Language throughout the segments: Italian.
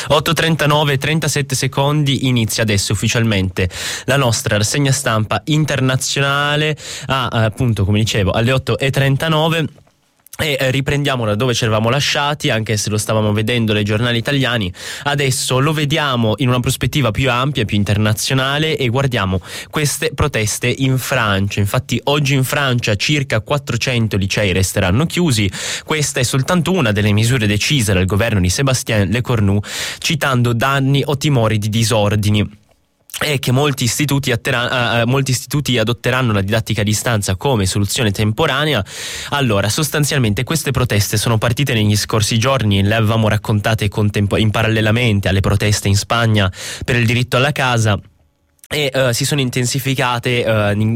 8:39, 37 secondi, inizia adesso ufficialmente la nostra rassegna stampa internazionale appunto, come dicevo, alle 8:39. E riprendiamo da dove ci eravamo lasciati, anche se lo stavamo vedendo nei giornali italiani. Adesso lo vediamo in una prospettiva più ampia, più internazionale, e guardiamo queste proteste in Francia. Infatti oggi in Francia circa 400 licei resteranno chiusi. Questa è soltanto una delle misure decise dal governo di Sébastien Lecornu, citando danni o timori di disordini. E che molti istituti adotteranno la didattica a distanza come soluzione temporanea. Allora, sostanzialmente queste proteste sono partite negli scorsi giorni, le avevamo raccontate in parallelamente alle proteste in Spagna per il diritto alla casa. E si sono intensificate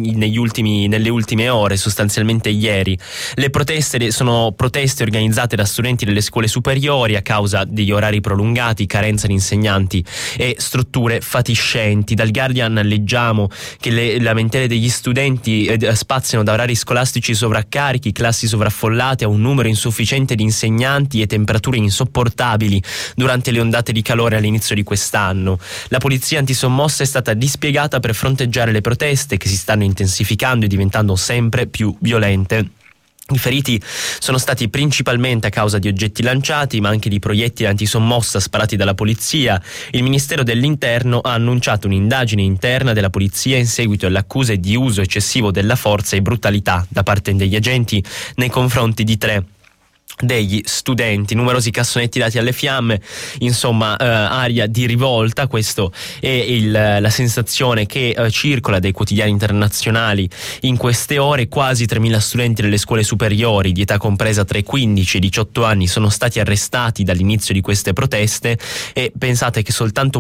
nelle ultime ore, sostanzialmente ieri. Le proteste sono proteste organizzate da studenti delle scuole superiori a causa degli orari prolungati, carenza di insegnanti e strutture fatiscenti. Dal Guardian leggiamo che le lamentele degli studenti spaziano da orari scolastici sovraccarichi, classi sovraffollate, a un numero insufficiente di insegnanti e temperature insopportabili durante le ondate di calore all'inizio di quest'anno. La polizia antisommossa è stata dispiegata per fronteggiare le proteste che si stanno intensificando e diventando sempre più violente. I feriti sono stati principalmente a causa di oggetti lanciati, ma anche di proiettili antisommossa sparati dalla polizia. Il Ministero dell'Interno ha annunciato un'indagine interna della polizia in seguito alle accuse di uso eccessivo della forza e brutalità da parte degli agenti nei confronti di 3 degli studenti. Numerosi cassonetti dati alle fiamme, insomma aria di rivolta. Questo è la sensazione che circola dai quotidiani internazionali in queste ore. Quasi 3.000 studenti delle scuole superiori di età compresa tra i 15 e i 18 anni sono stati arrestati dall'inizio di queste proteste, e pensate che soltanto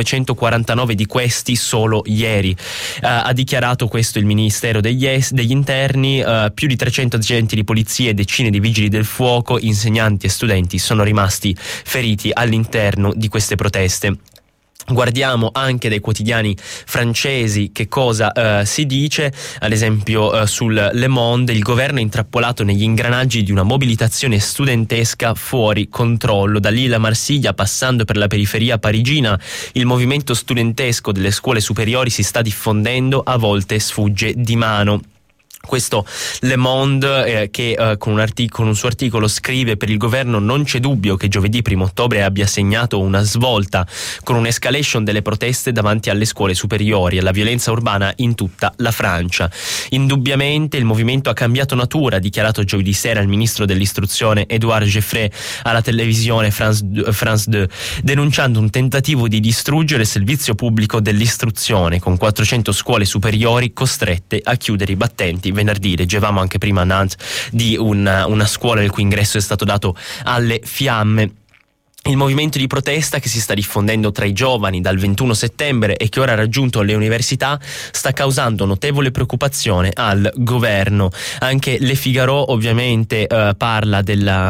1949 di questi solo ieri. Ha dichiarato questo il Ministero degli Interni. Più di 300 agenti di polizia e decine di vigili del fuoco, insegnanti e studenti sono rimasti feriti all'interno di queste proteste. Guardiamo anche dai quotidiani francesi che cosa si dice. Ad esempio sul Le Monde: il governo è intrappolato negli ingranaggi di una mobilitazione studentesca fuori controllo. Da Lille a Marsiglia, passando per la periferia parigina, il movimento studentesco delle scuole superiori si sta diffondendo, a volte sfugge di mano. Questo Le Monde che con un suo articolo scrive: per il governo non c'è dubbio che giovedì 1 ottobre abbia segnato una svolta, con un'escalation delle proteste davanti alle scuole superiori e alla violenza urbana in tutta la Francia. Indubbiamente il movimento ha cambiato natura, ha dichiarato giovedì sera il ministro dell'istruzione Édouard Geoffroy alla televisione France 2, denunciando un tentativo di distruggere il servizio pubblico dell'istruzione, con 400 scuole superiori costrette a chiudere i battenti. Venerdì leggevamo anche prima a Nantes di una scuola il cui ingresso è stato dato alle fiamme. Il movimento di protesta che si sta diffondendo tra i giovani dal 21 settembre e che ora ha raggiunto le università sta causando notevole preoccupazione al governo. Anche Le Figaro ovviamente parla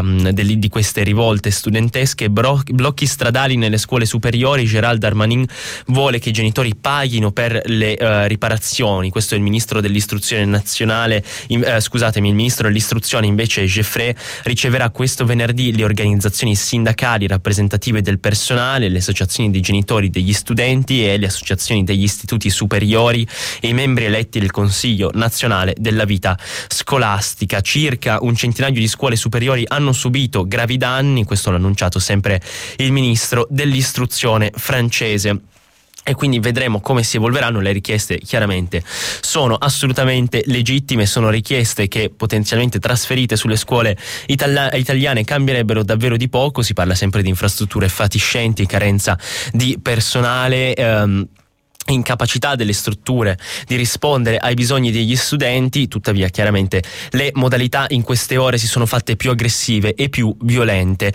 di queste rivolte studentesche, blocchi stradali nelle scuole superiori. Gérald Darmanin vuole che i genitori paghino per le riparazioni. Questo è il ministro dell'istruzione nazionale, il ministro dell'istruzione invece Geoffroy riceverà questo venerdì le organizzazioni sindacali rappresentative del personale, le associazioni dei genitori degli studenti e le associazioni degli istituti superiori e i membri eletti del Consiglio nazionale della vita scolastica. Circa un centinaio di scuole superiori hanno subito gravi danni, questo l'ha annunciato sempre il ministro dell'istruzione francese. E quindi vedremo come si evolveranno. Le richieste chiaramente sono assolutamente legittime, sono richieste che potenzialmente trasferite sulle scuole italiane cambierebbero davvero di poco. Si parla sempre di infrastrutture fatiscenti, carenza di personale, incapacità delle strutture di rispondere ai bisogni degli studenti. Tuttavia chiaramente le modalità in queste ore si sono fatte più aggressive e più violente.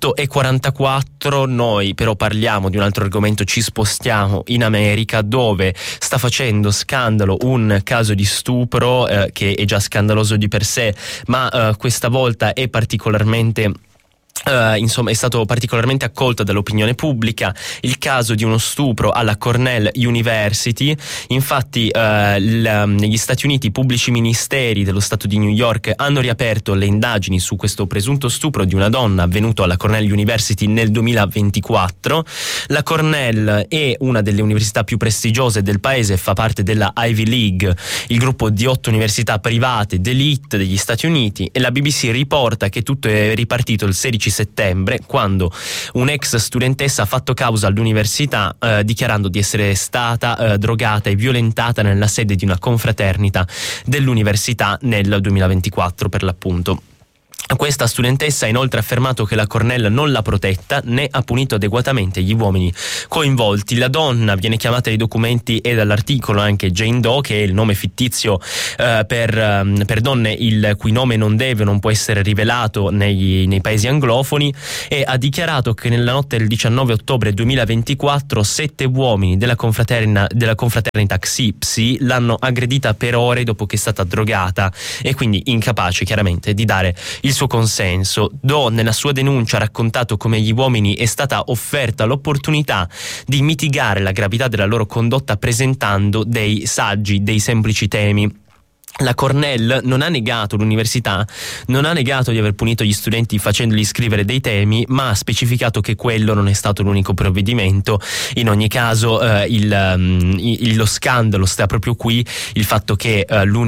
8:44, noi però parliamo di un altro argomento, ci spostiamo in America, dove sta facendo scandalo un caso di stupro che è già scandaloso di per sé, ma questa volta è particolarmente insomma, è stato particolarmente accolto dall'opinione pubblica il caso di uno stupro alla Cornell University. Infatti negli Stati Uniti i pubblici ministeri dello Stato di New York hanno riaperto le indagini su questo presunto stupro di una donna avvenuto alla Cornell University nel 2024. La Cornell è una delle università più prestigiose del paese, fa parte della Ivy League, il gruppo di 8 università private d'élite degli Stati Uniti, e la BBC riporta che tutto è ripartito il 16 settembre, quando un'ex studentessa ha fatto causa all'università dichiarando di essere stata drogata e violentata nella sede di una confraternita dell'università nel 2024 per l'appunto. Questa studentessa ha inoltre affermato che la Cornell non l'ha protetta né ha punito adeguatamente gli uomini coinvolti. La donna viene chiamata nei documenti e dall'articolo anche Jane Doe, che è il nome fittizio per donne il cui nome non può essere rivelato nei paesi anglofoni, e ha dichiarato che nella notte del 19 ottobre 2024 7 uomini della confraternita Xi Psi l'hanno aggredita per ore dopo che è stata drogata e quindi incapace chiaramente di dare il suo consenso. Doe nella sua denuncia ha raccontato come agli uomini è stata offerta l'opportunità di mitigare la gravità della loro condotta presentando dei saggi, dei semplici temi. La Cornell non ha negato, l'università non ha negato di aver punito gli studenti facendogli scrivere dei temi, ma ha specificato che quello non è stato l'unico provvedimento. In ogni caso lo scandalo sta proprio qui, il fatto che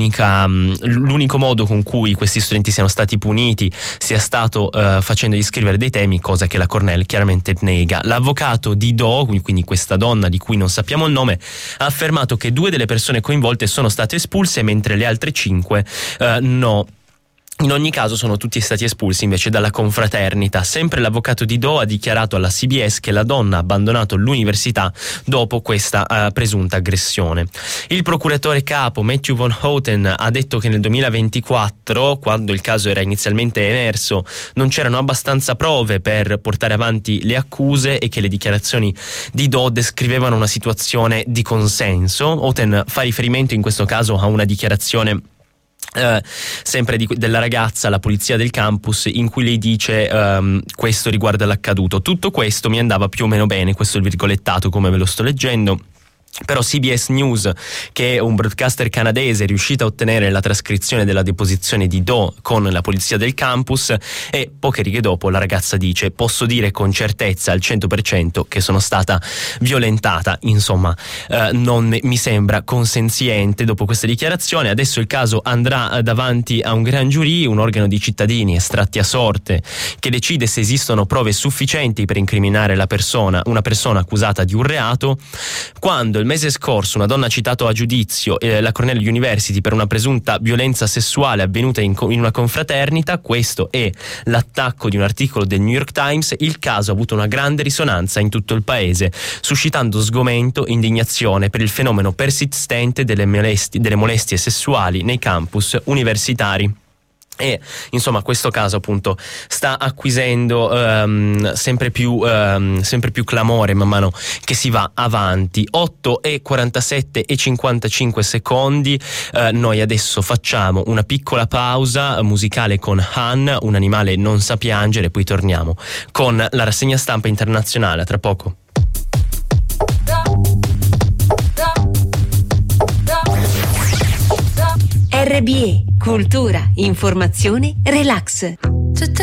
l'unico modo con cui questi studenti siano stati puniti sia stato facendogli scrivere dei temi, cosa che la Cornell chiaramente nega. L'avvocato di Doe, quindi questa donna di cui non sappiamo il nome, ha affermato che 2 delle persone coinvolte sono state espulse mentre le altre 5 no. In ogni caso sono tutti stati espulsi invece dalla confraternita. Sempre l'avvocato di Doe ha dichiarato alla CBS che la donna ha abbandonato l'università dopo questa presunta aggressione. Il procuratore capo Matthew Van Houten ha detto che nel 2024, quando il caso era inizialmente emerso, non c'erano abbastanza prove per portare avanti le accuse e che le dichiarazioni di Doe descrivevano una situazione di consenso. Houten fa riferimento in questo caso a una dichiarazione sempre della ragazza alla polizia del campus, in cui lei dice questo riguarda l'accaduto: tutto questo mi andava più o meno bene, questo è il virgolettato come ve lo sto leggendo. Però CBS News, che è un broadcaster canadese, è riuscita a ottenere la trascrizione della deposizione di Doe con la polizia del campus, e poche righe dopo la ragazza dice: posso dire con certezza al 100% che sono stata violentata. Insomma, non mi sembra consenziente dopo questa dichiarazione. Adesso il caso andrà davanti a un grand jury, un organo di cittadini estratti a sorte che decide se esistono prove sufficienti per incriminare una persona accusata di un reato. Quando il mese scorso una donna ha citato a giudizio la Cornell University per una presunta violenza sessuale avvenuta in una confraternita, questo è l'attacco di un articolo del New York Times, il caso ha avuto una grande risonanza in tutto il paese, suscitando sgomento e indignazione per il fenomeno persistente delle molestie sessuali nei campus universitari. E insomma questo caso appunto sta acquisendo sempre più clamore man mano che si va avanti. 8:47:55. Noi adesso facciamo una piccola pausa musicale con Han, un animale non sa piangere, poi torniamo con la rassegna stampa internazionale. A tra poco. RBE, cultura, informazione, relax.